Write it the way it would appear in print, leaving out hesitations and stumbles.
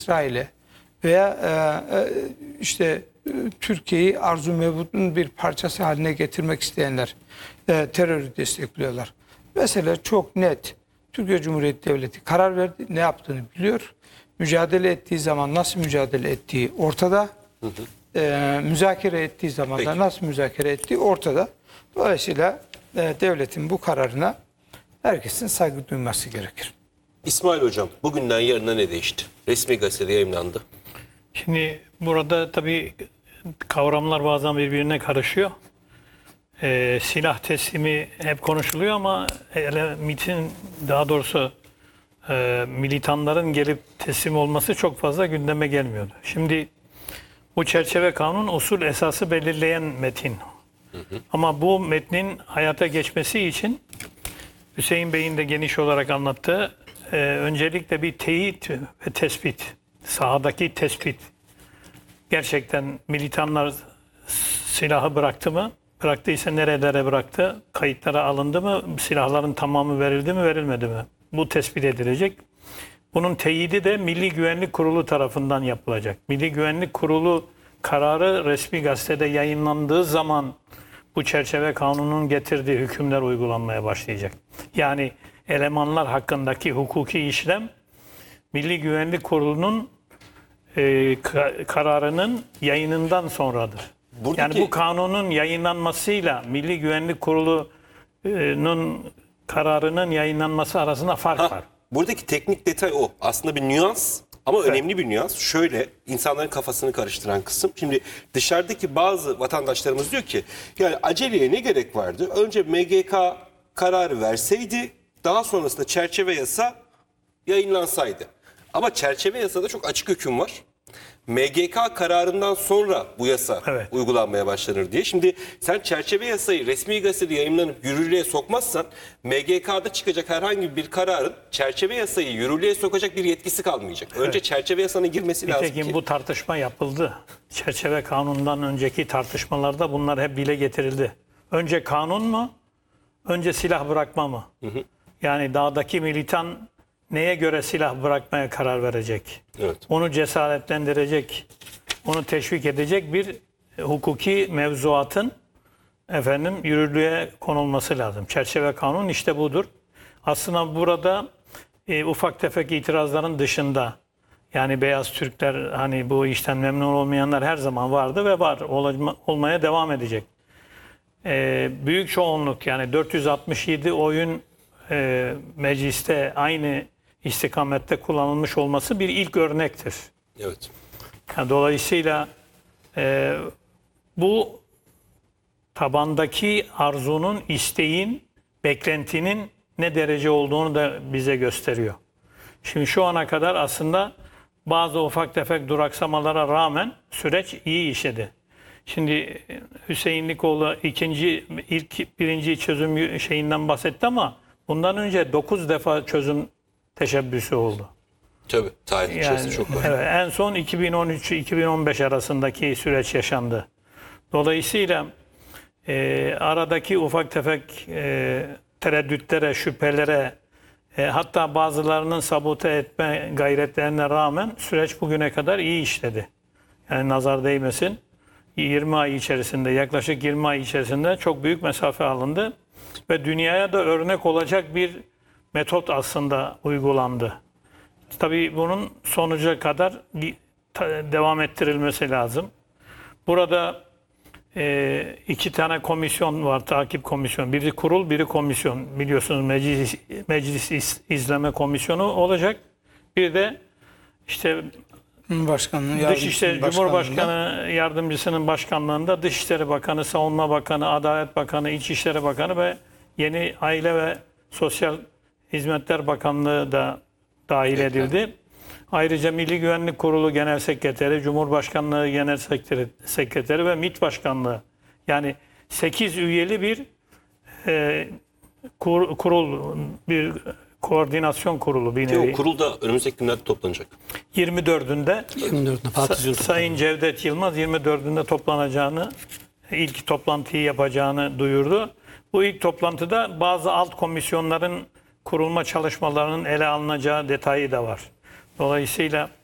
İsrail'e veya Türkiye'yi arzu mevcudun bir parçası haline getirmek isteyenler terörü destekliyorlar. Mesela çok net. Türkiye Cumhuriyeti Devleti karar verdi. Ne yaptığını biliyor. Mücadele ettiği zaman nasıl mücadele ettiği ortada. Müzakere ettiği zaman da nasıl müzakere ettiği ortada. Dolayısıyla devletin bu kararına herkesin saygı duyması gerekir. İsmail Hocam, bugünden yarına ne değişti? Resmi gazetede yayımlandı. Şimdi burada tabii kavramlar bazen birbirine karışıyor. Silah teslimi hep konuşuluyor ama MİT'in, daha doğrusu militanların gelip teslim olması çok fazla gündeme gelmiyordu. Şimdi bu çerçeve kanun usul esası belirleyen metin. Ama bu metnin hayata geçmesi için Hüseyin Bey'in de geniş olarak anlattığı öncelikle bir teyit ve tespit, sahadaki tespit. Gerçekten militanlar silahı bıraktı mı? Bıraktıysa nerelere bıraktı? Kayıtlara alındı mı? Silahların tamamı verildi mi, verilmedi mi? Bu tespit edilecek. Bunun teyidi de Milli Güvenlik Kurulu tarafından yapılacak. Milli Güvenlik Kurulu kararı resmi gazetede yayınlandığı zaman bu çerçeve kanunun getirdiği hükümler uygulanmaya başlayacak. Yani elemanlar hakkındaki hukuki işlem Milli Güvenlik Kurulu'nun kararının yayınından sonradır. Yani bu kanunun yayınlanmasıyla Milli Güvenlik Kurulu'nun kararının yayınlanması arasında fark var. Buradaki teknik detay o. Aslında bir nüans ama önemli bir nüans. Şöyle, insanların kafasını karıştıran kısım. Şimdi dışarıdaki bazı vatandaşlarımız diyor ki, yani aceleye ne gerek vardı? Önce MGK kararı verseydi, daha sonrasında çerçeve yasa yayınlansaydı. Ama çerçeve yasada çok açık hüküm var. MGK kararından sonra bu yasa uygulanmaya başlanır diye. Şimdi sen çerçeve yasayı resmi gazetede yayınlanıp yürürlüğe sokmazsan MGK'da çıkacak herhangi bir kararın çerçeve yasayı yürürlüğe sokacak bir yetkisi kalmayacak. Önce çerçeve yasanın girmesi lazım ki. Nitekim bu tartışma yapıldı. Çerçeve kanundan önceki tartışmalarda bunlar hep dile getirildi. Önce kanun mu? Önce silah bırakma mı? Yani dağdaki militan neye göre silah bırakmaya karar verecek? Evet. Onu cesaretlendirecek, onu teşvik edecek bir hukuki mevzuatın yürürlüğe konulması lazım. Çerçeve kanun işte budur. Aslında burada ufak tefek itirazların dışında, yani beyaz Türkler, hani bu işten memnun olmayanlar her zaman vardı ve var, olmaya devam edecek. Büyük çoğunluk, yani 467 oyun mecliste aynı istikamette kullanılmış olması bir ilk örnektir. Evet. Yani dolayısıyla bu tabandaki arzunun, isteğin, beklentinin ne derece olduğunu da bize gösteriyor. Şimdi şu ana kadar aslında bazı ufak tefek duraksamalara rağmen süreç iyi işledi. Şimdi Hüseyin Likoğlu birinci çözüm şeyinden bahsetti ama bundan önce 9 defa çözüm teşebbüsü oldu. Tabii, tarih içerisinde çok var. Evet, en son 2013-2015 arasındaki süreç yaşandı. Dolayısıyla aradaki ufak tefek tereddütlere, şüphelere, hatta bazılarının sabote etme gayretlerine rağmen süreç bugüne kadar iyi işledi. Yani nazar değmesin. 20 ay içerisinde, yaklaşık 20 ay içerisinde çok büyük mesafe alındı ve dünyaya da örnek olacak bir metot aslında uygulandı. Tabii bunun sonuca kadar devam ettirilmesi lazım. Burada 2 tane komisyon var, takip komisyonu. Biri kurul, biri komisyon. Biliyorsunuz meclis izleme komisyonu olacak. Bir de işte Dışişleri Cumhurbaşkanı Yardımcısının başkanlığında Dışişleri Bakanı, Savunma Bakanı, Adalet Bakanı, İçişleri Bakanı ve yeni Aile ve Sosyal Hizmetler Bakanlığı da dahil edildi. Ayrıca Milli Güvenlik Kurulu Genel Sekreteri, Cumhurbaşkanlığı Genel Sekreteri ve MİT Başkanlığı. Yani 8 üyeli bir kurul, bir koordinasyon kurulu bir nevi. O kurul da önümüzdeki günlerde toplanacak. 24'ünde Sayın Cevdet Yılmaz 24'ünde toplanacağını, ilk toplantıyı yapacağını duyurdu. Bu ilk toplantıda bazı alt komisyonların kurulma çalışmalarının ele alınacağı detayı da var. Dolayısıyla